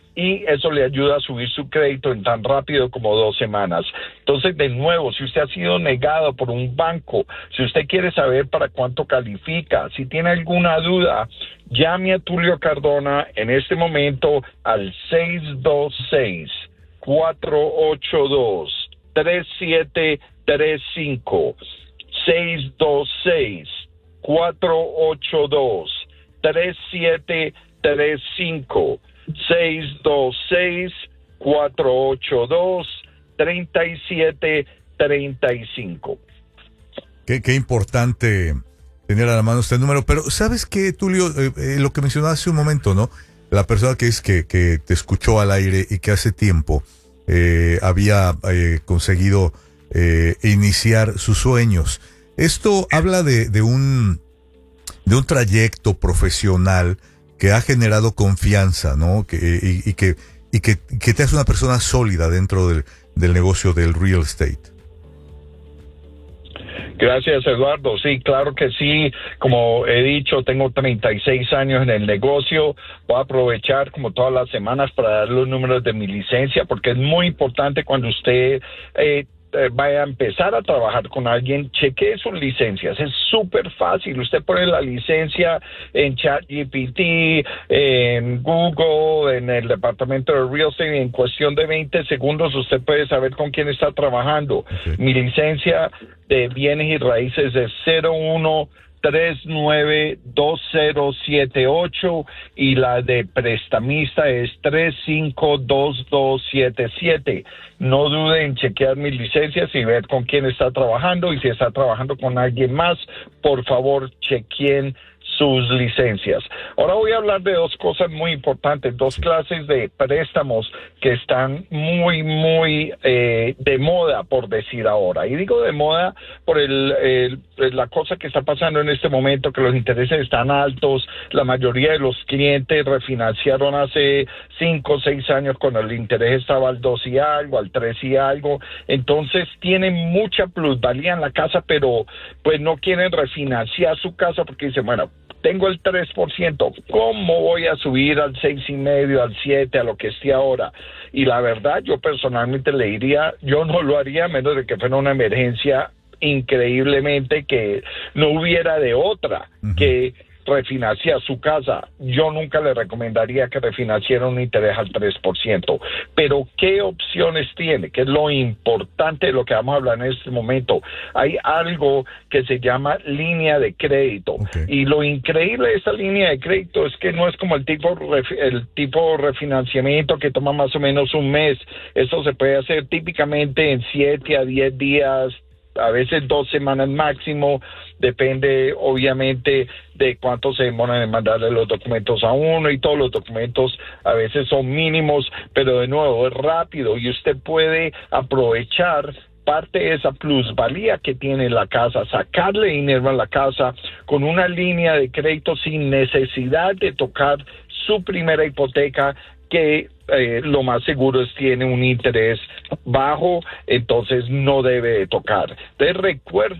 Y eso le ayuda a subir su crédito en tan rápido como dos semanas. Entonces, de nuevo, si usted ha sido negado por un banco, si usted quiere saber para cuánto califica, si tiene alguna duda, llame a Tulio Cardona en este momento al seis dos seis, cuatro ocho dos, tres siete tres cinco, seis dos seis, cuatro ocho dos, tres siete tres cinco, seis dos seis, cuatro ocho dos, tres siete tres cinco. Qué, qué importante tener a la mano este número. Pero ¿sabes qué, Tulio? Eh, eh, lo que mencionaba hace un momento, ¿no? La persona que es que, que te escuchó al aire y que hace tiempo eh, había eh, conseguido eh, iniciar sus sueños. Esto habla de, de un de un trayecto profesional que ha generado confianza, ¿no? Que, y, y que y que, que te hace una persona sólida dentro del, del negocio del real estate. Gracias, Eduardo. Sí, claro que sí. Como he dicho, tengo treinta y seis años en el negocio. Voy a aprovechar como todas las semanas para dar los números de mi licencia, porque es muy importante cuando usted eh, vaya a empezar a trabajar con alguien, chequee sus licencias. Es súper fácil. Usted pone la licencia en ChatGPT, en Google, en el departamento de Real Estate, y en cuestión de veinte segundos usted puede saber con quién está trabajando. Okay. Mi licencia de bienes y raíces es cero uno tres nueve dos cero siete ocho y la de prestamista es tres cinco dos dos siete siete. No dude en chequear mis licencias y ver con quién está trabajando, y si está trabajando con alguien más, por favor chequeen sus licencias. Ahora voy a hablar de dos cosas muy importantes, dos clases de préstamos que están muy, muy eh, de moda, por decir ahora. Y digo de moda por el, el, la cosa que está pasando en este momento, que los intereses están altos. La mayoría de los clientes refinanciaron hace cinco o seis años cuando el interés estaba al dos y algo, al tres y algo. Entonces tienen mucha plusvalía en la casa, pero pues no quieren refinanciar su casa porque dicen, bueno, tengo el tres por ciento, ¿cómo voy a subir al seis y medio, al siete, a lo que esté ahora? Y la verdad, yo personalmente le diría, yo no lo haría a menos de que fuera una emergencia increíblemente que no hubiera de otra, uh-huh. que refinanciar su casa. Yo nunca le recomendaría que refinanciara un interés al tres por ciento. Pero ¿qué opciones tiene? Que es lo importante de lo que vamos a hablar en este momento. Hay algo que se llama línea de crédito. Okay. Y lo increíble de esta línea de crédito es que no es como el tipo, el tipo refinanciamiento que toma más o menos un mes. Esto se puede hacer típicamente en siete a diez días, a veces dos semanas máximo, depende obviamente de cuánto se demoran en mandarle los documentos a uno, y todos los documentos a veces son mínimos, pero de nuevo es rápido y usted puede aprovechar parte de esa plusvalía que tiene la casa, sacarle dinero a la casa con una línea de crédito sin necesidad de tocar su primera hipoteca, que eh, lo más seguro es tiene un interés bajo, entonces no debe de tocar. Entonces recuerde,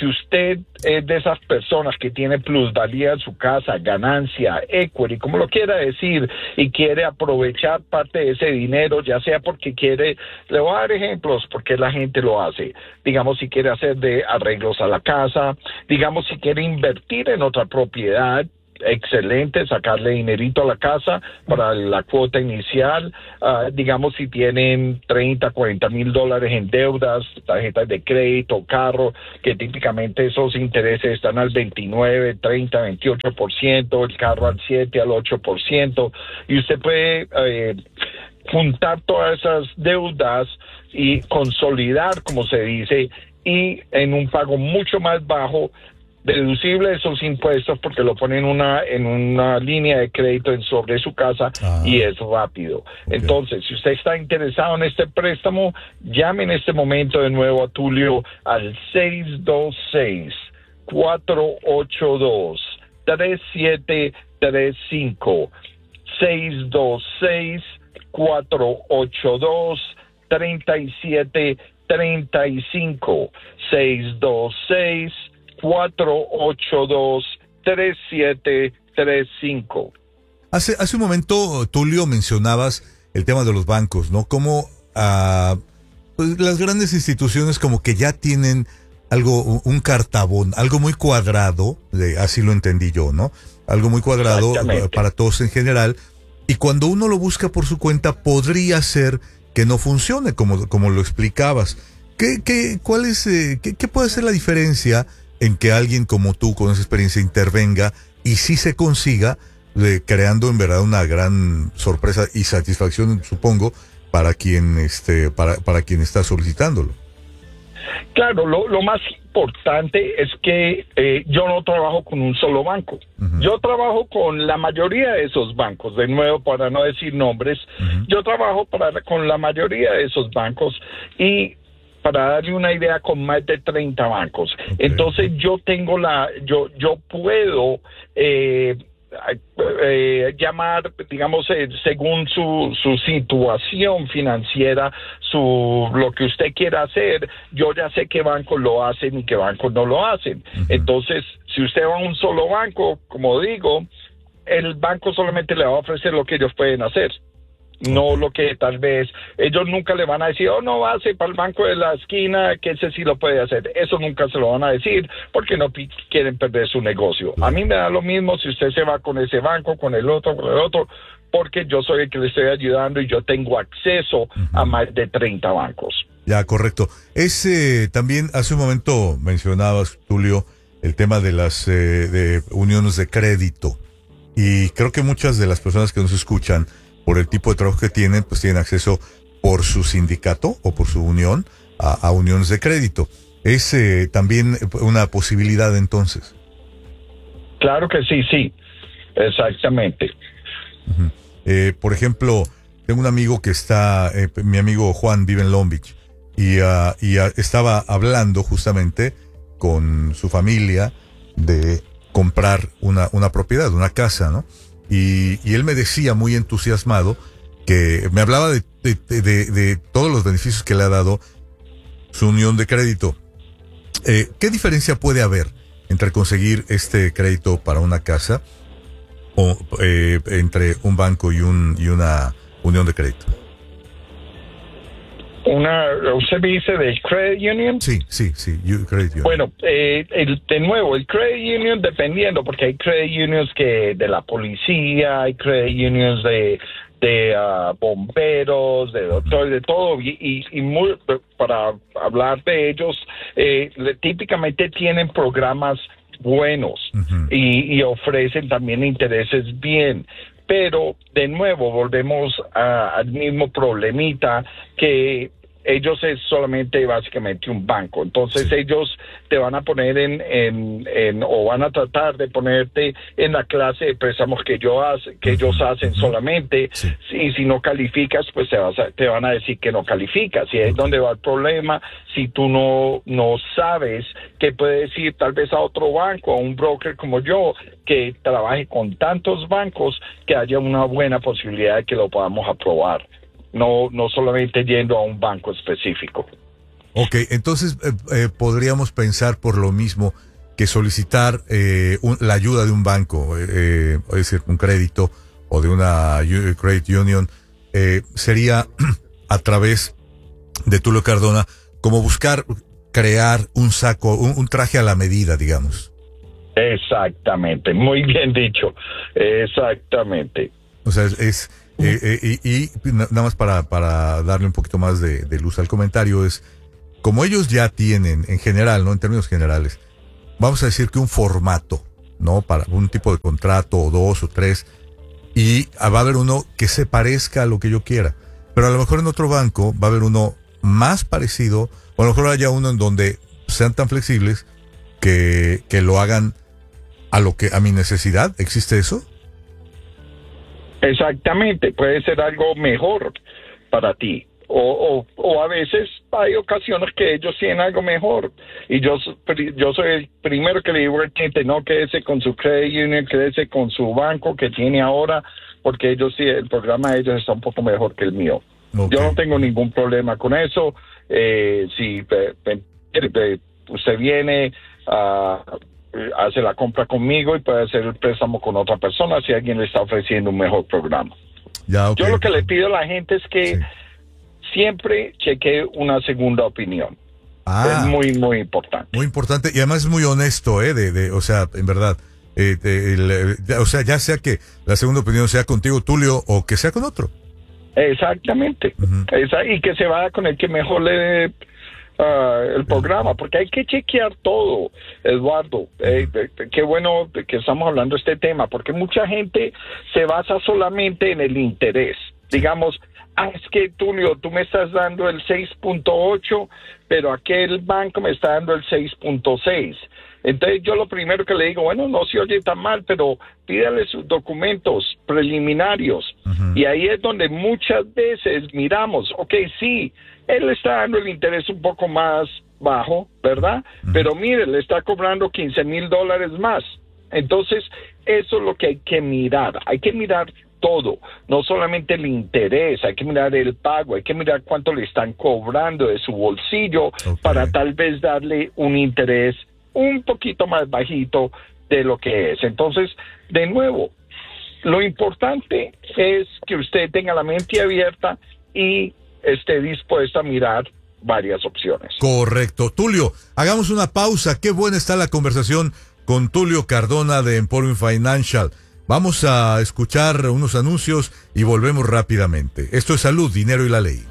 si usted es de esas personas que tiene plusvalía en su casa, ganancia, equity, como lo quiera decir, y quiere aprovechar parte de ese dinero, ya sea porque quiere, le voy a dar ejemplos porque la gente lo hace, digamos si quiere hacer de arreglos a la casa, digamos si quiere invertir en otra propiedad, excelente, sacarle dinerito a la casa para la cuota inicial, uh, digamos si tienen treinta, cuarenta mil dólares en deudas, tarjetas de crédito, carro, que típicamente esos intereses están al veintinueve, treinta, veintiocho por ciento, el carro al siete, al ocho por ciento, y usted puede eh, juntar todas esas deudas y consolidar, como se dice, y en un pago mucho más bajo, deducible esos impuestos porque lo ponen una en una línea de crédito en sobre su casa ah, y es rápido. Okay. Entonces, si usted está interesado en este préstamo, llame en este momento de nuevo a Tulio al seis dos seis, cuatro ocho dos, tres siete tres cinco, seis dos seis, cuatro ocho dos, tres siete tres cinco, seis dos seis, cuatro ocho dos, tres siete tres cinco. Hace, hace un momento, Tulio, mencionabas el tema de los bancos, ¿no? Como uh, pues las grandes instituciones como que ya tienen algo, un cartabón, algo muy cuadrado, de, así lo entendí yo, ¿no? Algo muy cuadrado para todos en general, y cuando uno lo busca por su cuenta, podría ser que no funcione, como, como lo explicabas. ¿Qué, qué, cuál es, eh, qué, qué puede ser la diferencia en que alguien como tú, con esa experiencia, intervenga y sí se consiga, eh, creando en verdad una gran sorpresa y satisfacción, supongo, para quien este, para, para quien está solicitándolo? Claro, lo, lo más importante es que eh, yo no trabajo con un solo banco. Uh-huh. Yo trabajo con la mayoría de esos bancos, de nuevo, para no decir nombres, uh-huh. yo trabajo para, con la mayoría de esos bancos y para darle una idea, con más de treinta bancos. Okay. Entonces yo tengo la, yo yo puedo eh, eh, llamar, digamos, eh, según su, su situación financiera, su lo que usted quiera hacer, yo ya sé qué bancos lo hacen y qué bancos no lo hacen. Uh-huh. Entonces, si usted va a un solo banco, como digo, el banco solamente le va a ofrecer lo que ellos pueden hacer. No lo que tal vez, ellos nunca le van a decir, oh, no, hace para el banco de la esquina, que ese sí lo puede hacer. Eso nunca se lo van a decir, porque no p- quieren perder su negocio. A mí me da lo mismo si usted se va con ese banco, con el otro, con el otro, porque yo soy el que le estoy ayudando y yo tengo acceso uh-huh. a más de treinta bancos. Ya, correcto. Ese, también hace un momento mencionabas, Tulio, el tema de las eh, de uniones de crédito. Y creo que muchas de las personas que nos escuchan, por el tipo de trabajo que tienen, pues tienen acceso por su sindicato o por su unión a, a uniones de crédito. ¿Es eh, también una posibilidad entonces? Claro que sí, sí, exactamente. Uh-huh. Eh, por ejemplo, tengo un amigo que está, eh, mi amigo Juan vive en Long Beach y, uh, y uh, estaba hablando justamente con su familia de comprar una, una propiedad, una casa, ¿no? Y, y él me decía muy entusiasmado que me hablaba de, de, de, de todos los beneficios que le ha dado su unión de crédito. Eh, ¿Qué diferencia puede haber entre conseguir este crédito para una casa o eh, entre un banco y un y una unión de crédito? Una, ¿usted me dice del credit union? Sí, sí, sí, you, credit union. Bueno, eh, el, de nuevo, el credit union dependiendo, porque hay credit unions que de la policía, hay credit unions de, de uh, bomberos, de doctores, de todo, y, y, y muy, para hablar de ellos, eh, típicamente tienen programas buenos uh-huh. y, y ofrecen también intereses bien. Pero, de nuevo, volvemos a, al mismo problemita que ellos es solamente básicamente un banco. Entonces sí. ellos te van a poner en, en, en, o van a tratar de ponerte en la clase de préstamos que, yo hace, que uh-huh. ellos hacen uh-huh. solamente. Sí. Y si no calificas, pues te, vas a, te van a decir que no calificas. Y ahí es donde va el problema. Si tú no, no sabes que puedes ir tal vez a otro banco, a un broker como yo, que trabaje con tantos bancos, que haya una buena posibilidad de que lo podamos aprobar. No, no solamente yendo a un banco específico. Ok, entonces eh, eh, podríamos pensar por lo mismo que solicitar eh, un, la ayuda de un banco, eh, es decir, un crédito o de una uh, credit union, eh, sería a través de Tulio Cardona, como buscar crear un saco, un, un traje a la medida, digamos. Exactamente, muy bien dicho, exactamente. O sea, es... es eh, eh, y, y nada más para, para darle un poquito más de, de luz al comentario, es como ellos ya tienen, en general, ¿no? En términos generales, vamos a decir que un formato, ¿no? Para un tipo de contrato, o dos, o tres, y va a haber uno que se parezca a lo que yo quiera. Pero a lo mejor en otro banco va a haber uno más parecido, o a lo mejor haya uno en donde sean tan flexibles que, que lo hagan a lo que, a mi necesidad. ¿Existe eso? Exactamente, puede ser algo mejor para ti. O, o, o a veces hay ocasiones que ellos tienen algo mejor. Y yo, yo soy el primero que le digo al cliente, no quédese con su credit union, quédese con su banco que tiene ahora, porque ellos sí, el programa de ellos está un poco mejor que el mío. Okay. Yo no tengo ningún problema con eso. Eh, si pe, pe, pe, usted viene, uh, hace la compra conmigo y puede hacer el préstamo con otra persona si alguien le está ofreciendo un mejor programa. Ya, okay. Yo lo que le pido a la gente es que sí. siempre chequee una segunda opinión. Ah, es muy, muy importante. Muy importante y además es muy honesto, ¿eh? De, de, o sea, en verdad. Eh, de, el, de, o sea, ya sea que la segunda opinión sea contigo, Tulio, o que sea con otro. Exactamente. Uh-huh. Esa, y que se vaya con el que mejor le dé uh, el programa, porque hay que chequear todo, Eduardo. Uh-huh. Eh, eh, qué bueno que estamos hablando de este tema, porque mucha gente se basa solamente en el interés. Digamos, ah, es que Tulio, tú me estás dando el seis punto ocho, pero aquel banco me está dando el seis punto seis. Entonces yo lo primero que le digo, bueno, no se oye tan mal, pero pídale sus documentos preliminarios. Uh-huh. Y ahí es donde muchas veces miramos, ok, sí, él está dando el interés un poco más bajo, ¿verdad? Uh-huh. Pero mire, le está cobrando quince mil dólares más. Entonces, eso es lo que hay que mirar. Hay que mirar todo, no solamente el interés, hay que mirar el pago, hay que mirar cuánto le están cobrando de su bolsillo, okay, para tal vez darle un interés un poquito más bajito de lo que es. Entonces, de nuevo, lo importante es que usted tenga la mente abierta y esté dispuesto a mirar varias opciones. Correcto. Tulio, hagamos una pausa. Qué buena está la conversación con Tulio Cardona de Emporium Financial. Vamos a escuchar unos anuncios y volvemos rápidamente. Esto es Salud, Dinero y la Ley.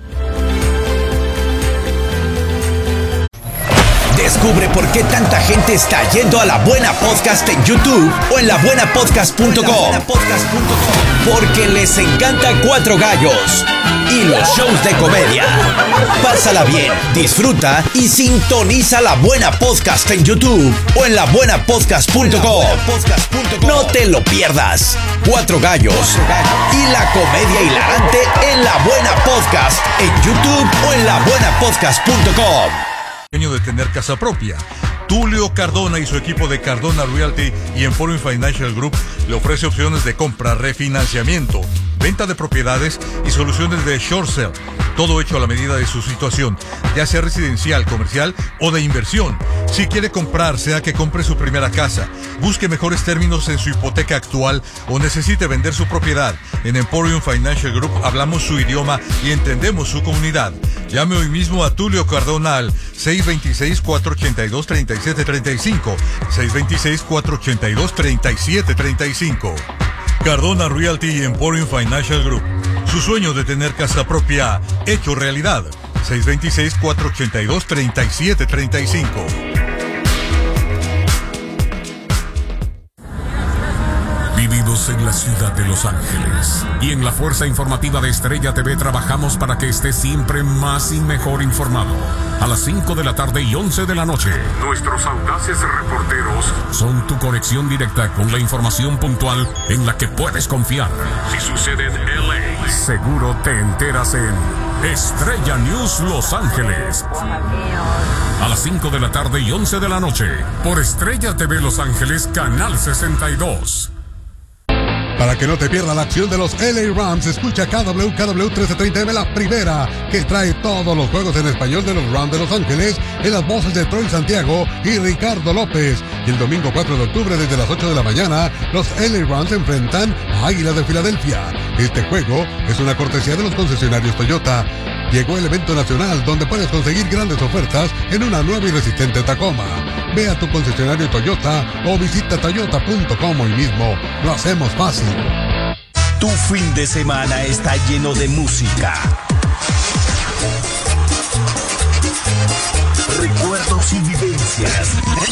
Descubre por qué tanta gente está yendo a La Buena Podcast en YouTube o en la buena podcast punto com. Porque les encanta Cuatro Gallos y los shows de comedia. Pásala bien, disfruta y sintoniza La Buena Podcast en YouTube o en la buena podcast punto com. No te lo pierdas. Cuatro Gallos y la comedia hilarante en La Buena Podcast en YouTube o en la buena podcast punto com. De tener casa propia. Tulio Cardona y su equipo de Cardona Realty y Emporium Financial Group le ofrece opciones de compra, refinanciamiento, venta de propiedades y soluciones de short sale. Todo hecho a la medida de su situación, ya sea residencial, comercial o de inversión. Si quiere comprar, sea que compre su primera casa, busque mejores términos en su hipoteca actual o necesite vender su propiedad, en Emporium Financial Group hablamos su idioma y entendemos su comunidad. Llame hoy mismo a Tulio Cardona al seis dos seis, cuatro ocho dos, tres siete tres cinco, seis dos seis, cuatro ocho dos, tres siete tres cinco. Cardona Realty y Emporium Financial Group. Su sueño de tener casa propia hecho realidad. seis dos seis, cuatro ocho dos, tres siete tres cinco. Vividos en la ciudad de Los Ángeles. Y en la fuerza informativa de Estrella T V trabajamos para que estés siempre más y mejor informado. A las cinco de la tarde y once de la noche. Nuestros audaces reporteros son tu conexión directa con la información puntual en la que puedes confiar. Si sucede en L A, seguro te enteras en Estrella News Los Ángeles. A las cinco de la tarde y once de la noche. Por Estrella T V Los Ángeles, Canal sesenta y dos. Para que no te pierda la acción de los L A Rams, escucha K W K W trece treinta M, la primera, que trae todos los juegos en español de los Rams de Los Ángeles, en las voces de Troy Santiago y Ricardo López. Y el domingo cuatro de octubre, desde las ocho de la mañana, los L A Rams enfrentan a Águilas de Filadelfia. Este juego es una cortesía de los concesionarios Toyota. Llegó el evento nacional donde puedes conseguir grandes ofertas en una nueva y resistente Tacoma. Ve a tu concesionario Toyota o visita toyota punto com hoy mismo. Lo hacemos fácil. Tu fin de semana está lleno de música, recuerdos y vivencias.